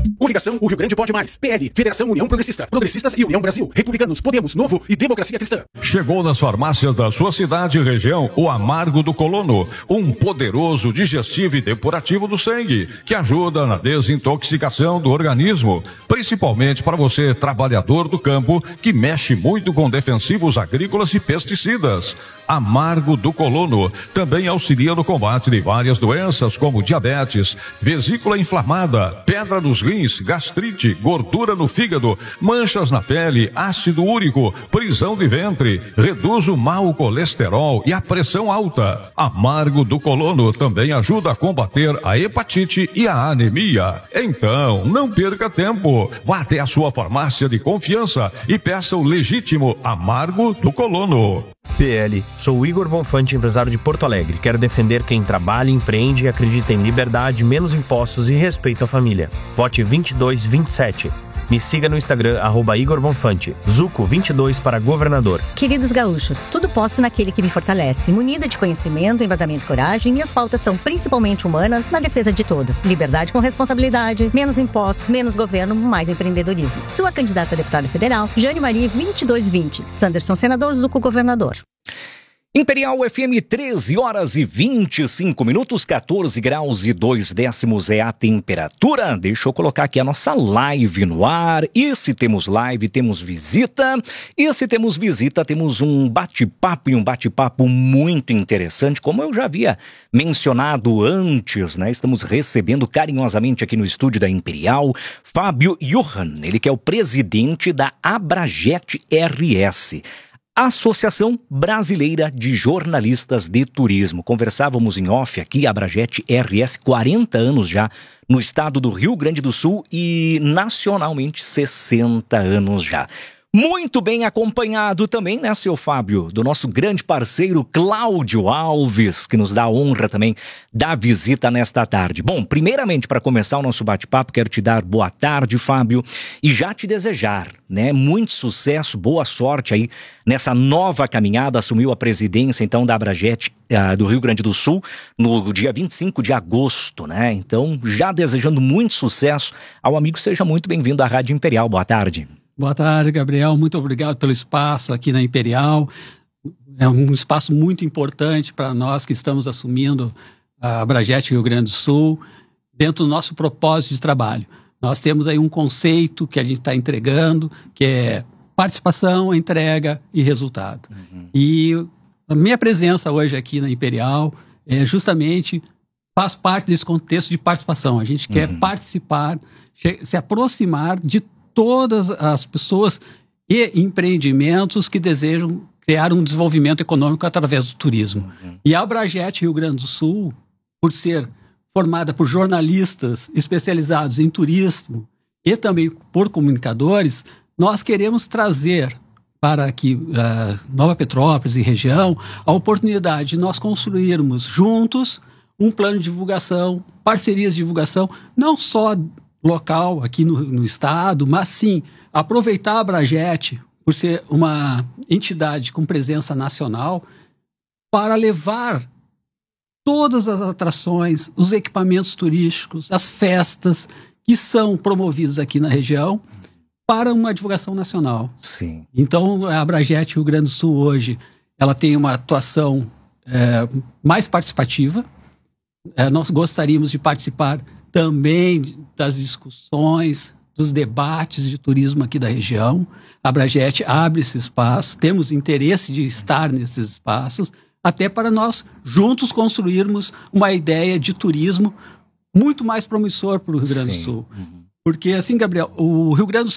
Coligação O Rio Grande Pode Mais. PL, Federação União Progressista. Progressistas e União Brasil. Republicanos, Podemos, Novo e Democracia Cristã. Chegou nas farmácias da sua cidade e região o Amargo do Colono, um poderoso digestivo e depurativo do sangue, que ajuda na desintoxicação do organismo, principalmente para você, trabalhador do campo, que mexe muito com defensivos agrícolas e pesticidas. Amargo do Colono também auxilia no combate de várias doenças como diabetes, vesícula inflamada, pedra nos rins, gastrite, gordura no fígado, manchas na pele, ácido úrico, prisão de ventre, reduz o mau colesterol e a pressão alta. Amargo do Colono também ajuda a combater a hepatite e a anemia. Então, não perca tempo. Vá até a sua farmácia de confiança e peça o legítimo Amargo do Colono. PL, sou o Igor Bonfante, empresário de Porto Alegre. Quero defender quem trabalha, empreende e acredita em liberdade, menos impostos e respeito à família. Vote 2227. Me siga no Instagram, @Igor Bonfante. Zuco 22 para governador. Queridos gaúchos, tudo posso naquele que me fortalece. Munida de conhecimento, embasamento e coragem, minhas pautas são principalmente humanas, na defesa de todos. Liberdade com responsabilidade, menos impostos, menos governo, mais empreendedorismo. Sua candidata a deputada federal, Jane Marie 2220. Sanderson, senador, Zuco, governador. Imperial FM, 13 horas e 25 minutos, 14 graus e 2 décimos é a temperatura. Deixa eu colocar aqui a nossa live no ar. E se temos live, temos visita. E se temos visita, temos um bate-papo, e um bate-papo muito interessante, como eu já havia mencionado antes, né? Estamos recebendo carinhosamente aqui no estúdio da Imperial, Fábio Johann, ele que é o presidente da Abrajet RS. Associação Brasileira de Jornalistas de Turismo. Conversávamos em off aqui, a Abrajet RS, 40 anos já no estado do Rio Grande do Sul e nacionalmente 60 anos já. Muito bem acompanhado também, né, seu Fábio, do nosso grande parceiro Cláudio Alves, que nos dá a honra também da visita nesta tarde. Bom, primeiramente, para começar o nosso bate-papo, quero te dar boa tarde, Fábio, e já te desejar, né, muito sucesso, boa sorte aí nessa nova caminhada. Assumiu a presidência, então, da Abrajet do Rio Grande do Sul no dia 25 de agosto, né? Então, já desejando muito sucesso ao amigo, seja muito bem-vindo à Rádio Imperial. Boa tarde. Boa tarde, Gabriel. Muito obrigado pelo espaço aqui na Imperial. É um espaço muito importante para nós que estamos assumindo a Abrajet Rio Grande do Sul dentro do nosso propósito de trabalho. Nós temos aí um conceito que a gente está entregando, que é participação, entrega e resultado. E a minha presença hoje aqui na Imperial é justamente faz parte desse contexto de participação. A gente quer participar, se aproximar de todas as pessoas e empreendimentos que desejam criar um desenvolvimento econômico através do turismo. E a Abrajet Rio Grande do Sul, por ser formada por jornalistas especializados em turismo e também por comunicadores, nós queremos trazer para aqui Nova Petrópolis e região a oportunidade de nós construirmos juntos um plano de divulgação, parcerias de divulgação, não só local aqui no estado, mas sim aproveitar a Abrajet por ser uma entidade com presença nacional para levar todas as atrações, os equipamentos turísticos, as festas que são promovidas aqui na região para uma divulgação nacional. Sim. Então a Abrajet Rio Grande do Sul hoje ela tem uma atuação mais participativa. Nós gostaríamos de participar também das discussões, dos debates de turismo aqui da região. A Abrajet abre esse espaço, temos interesse de estar nesses espaços, até para nós juntos construirmos uma ideia de turismo muito mais promissor para o Rio Grande do Sul. Porque assim, Gabriel, o Rio Grande do